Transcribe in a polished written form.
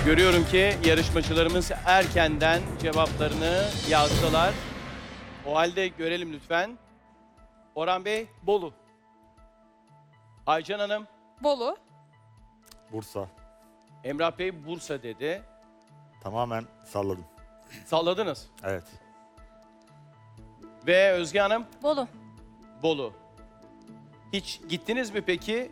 Görüyorum ki yarışmacılarımız erkenden cevaplarını yazdılar. O halde görelim lütfen. Orhan Bey, Bolu. Aycan Hanım, Bolu. Bursa. Emrah Bey Bursa dedi. Tamamen salladım. Salladınız. Evet. Ve Özge Hanım Bolu. Bolu. Hiç gittiniz mi peki